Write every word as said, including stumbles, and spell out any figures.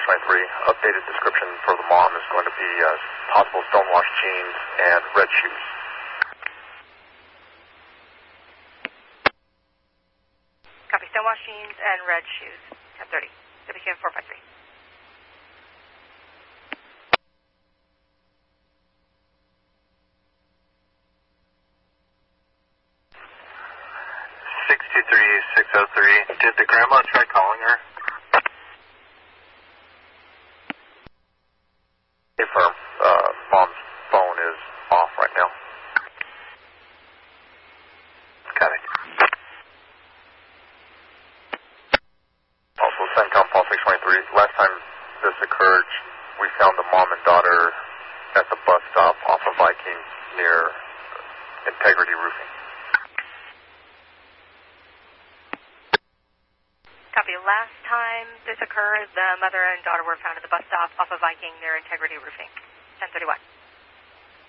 twenty-three. Updated description for the mom is going to be uh, possible stonewashed jeans and red shoes. Copy, stonewashed jeans and red shoes. ten thirty. W K M four five three. six two three six oh three. Did the grandma try calling her? Confirm. Uh, mom's phone is off right now. Got it. Also, CENTCOM Paul six twenty-three. Last time this occurred, we found the mom and daughter at the bus stop off of Viking near Integrity Roofing. Copy. Last time this occurred, the mother and daughter were found at the bus stop off of Viking near Integrity Roofing. ten thirty-one.